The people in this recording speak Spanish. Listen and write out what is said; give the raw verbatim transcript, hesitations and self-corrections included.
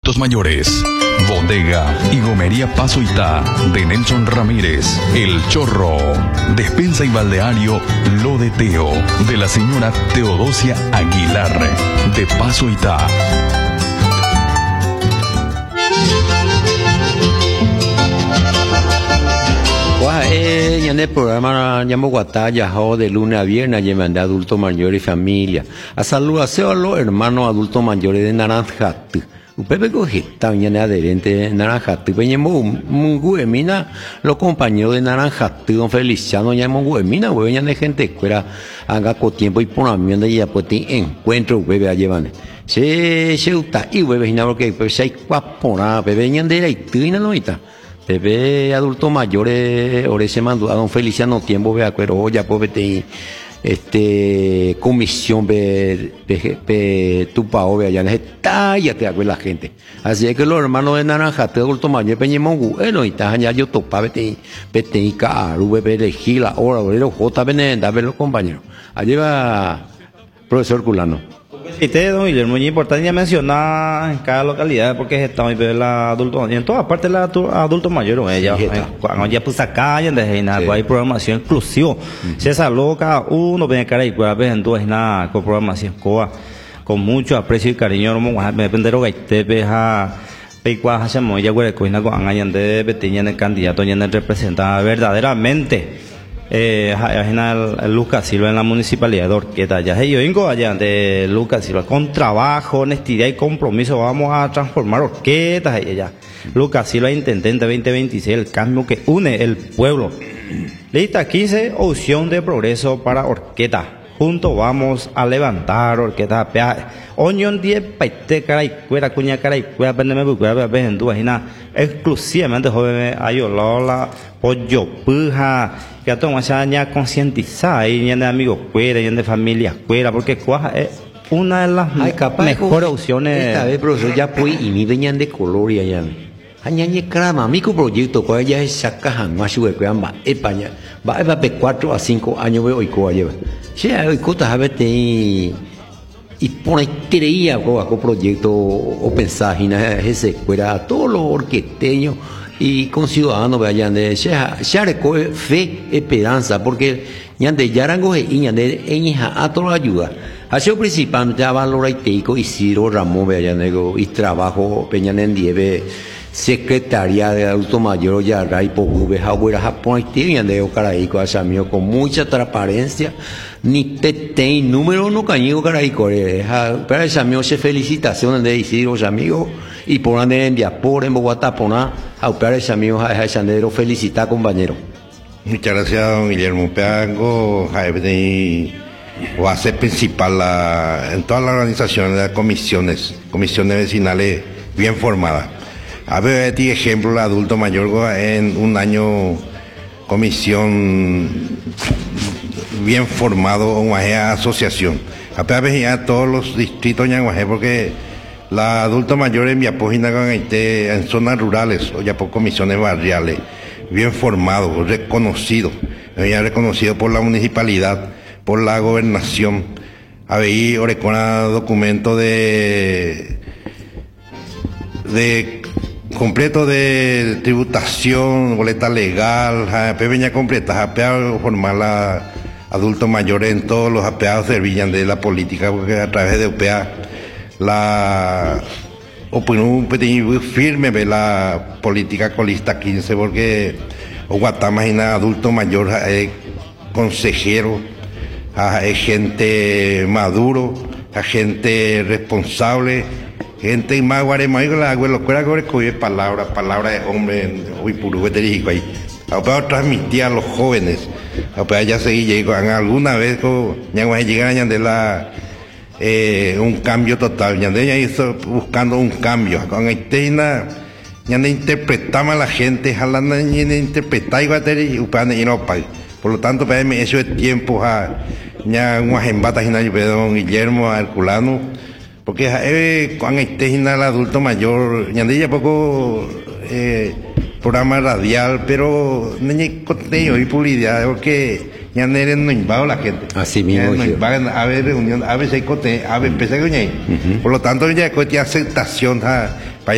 adultos mayores. Bodega y Gomería Paso Itá de Nelson Ramírez. El Chorro. Despensa y balneario Lo de Teo de la señora Teodosia Aguilar de Paso Itá. Eh, en el programa llamo Guatalla de lunes a viernes llevan de adultos mayores y familia. A saludar a los hermanos adultos mayores de Naranjate. Upepe cogita viene adherente de Naranjate. Veníamos Munguemina, los compañeros de Naranjate, don Feliciano, ya Munguemina, venían de gente fuera haga con tiempo y por la mierda y ya pues te encuentro, bebé a llevar. Se se uta y bebé no porque pues hay cuapona, bebé venían de la y no está. Bebé adultos mayores, ahora se mandó a don Feliciano tiempo, vea, pero ya pues vete este comisión de tu pao, vea, ya está, ya te hago la gente. Así es que los hermanos de Naranjate, adultos mayores, peñemongu, bueno, y está ya yo topa, vete, vete, y caro, bebé, elegí la hora, obrero, J, venenda, ver los compañeros. Allí va, profesor Culano. Y te, don Guillermo, muy importante mencionar en cada localidad porque estamos en la adultos, en todas partes la adultos mayores, ella, cuando ya pues acá, ya desde nada, hay programación inclusiva, se saló cada uno, ven cara y cuál vez en dos nada, con programación coa, con mucho aprecio y cariño, me depende de lo que te veja, peicua, hacemos ya güey, coina con añan de betiña en el candidato, ya en el representante verdaderamente. Eh, el Lucas Silva en la municipalidad de Orqueta, ya yo vengo allá de Lucas Silva con trabajo, honestidad y compromiso vamos a transformar Orqueta allá. Lucas Silva, intendente veinte veintiséis, el cambio que une el pueblo. Lista quince, opción de progreso para Orqueta. Juntos vamos a levantar Orqueta peaje. Oñón diez paite cara y cuera cuña cara y cuera pendeme bucuera en tu vagina. Exclusivamente joven ayolola pollo puja que a todo ya concientizar y ya de amigos cuera y de familia cuera porque cuaja es una de las Ay, capaz, mejores opciones. Esta vez profesor ya fue y mi venían de color y allá. Añañe crama, mico proyecto cuál ya es sacajan más sube que amba España va a de cuatro a cinco años veo y coa lleva. Si hay cosas a ver te y pone creía con el proyecto o pensar en ese escuela a todos los orqueteños y con ciudadanos vayan de ya ya recoge fe esperanza porque ya de yarango y ya de enja a toda ayuda ha sido principal ya valora y teico y Ciro Ramón vayan nego y trabajo peñan en dieve secretaria de adulto mayor ya ray por abuela Japón y de Ocaraíco a mío con mucha transparencia ni te ten número no cañigo Caraico para ese amigo se felicitaciones de Isidro los amigos y por andar en Diapor en Bogotá por nada a para ese amigo a Sandero felicitar compañero. Muchas gracias don Guillermo Peango base principal la, en todas las organizaciones de las comisiones comisiones vecinales bien formadas. A ver, este ejemplo, el adulto mayor en un año comisión bien formado o una asociación. A veces ya todos los distritos ya porque la adulto mayor en Viapógina en zonas rurales o ya por comisiones barriales bien formados, reconocidos, ya reconocido por la municipalidad, por la gobernación. A ver, Orecona documento de de completo de tributación, boleta legal, peña completa, apeado formal la adultos mayores en todos los apeados servían de la política, porque a través de O P A la opinión firme de la política colista quince, porque Guatemala es adulto mayor, es consejero, es gente maduro, es gente responsable. Gente más guarema, la abuelo, cuera que palabra, palabra de hombre, hoy puro veterico ahí. Para transmitir a los jóvenes, para ya seguir llegando alguna vez, ya van a llegar de la eh, un cambio total, ya de hizo buscando un cambio. Con este ya de interpretamos a la gente, jalando de interpretar y bater y upando y no pague. Por lo tanto, para mí eso es tiempo, ya unas embatas y nadie, don Guillermo Herculano. Porque eh, cuando estés en el adulto mayor, ya de poco eh, programa radial, pero no hay contenido y publicidad, porque ya no eres no invado la gente. Así mismo. No invaden, a ver reunión, a veces hay contenido, a ver, empecé a Por lo tanto, ya hay aceptación.